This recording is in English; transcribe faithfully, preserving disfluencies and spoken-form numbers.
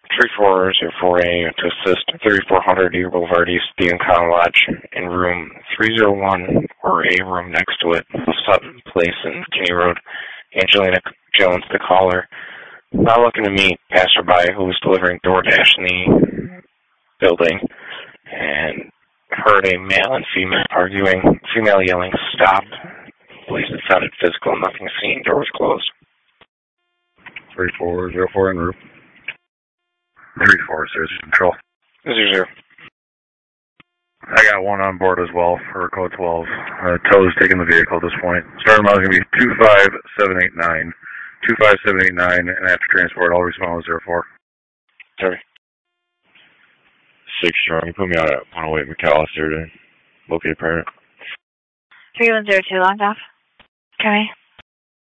three four zero four A to assist thirty-four hundred Deer Boulevard East, the Yukon Lodge, in room three oh one, or a room next to it, Sutton Place and Kinney Road. Angelina Jones, the caller, not looking to meet passerby who was delivering DoorDash in the building, and heard a male and female arguing, female yelling, "Stop." Police it sounded physical, nothing seen, door was closed. three four zero four en route. three four zero control. Zero zero. I got one on board as well for code twelve. Uh, tow is taking the vehicle at this point. Starting amount is going to be two five seven eight nine. two five seven eight nine, and after transport, I'll respond with zero four. Sorry. Six strong. You put me out at one oh eight McAllister to locate a parent. three one zero two, logged off. Okay.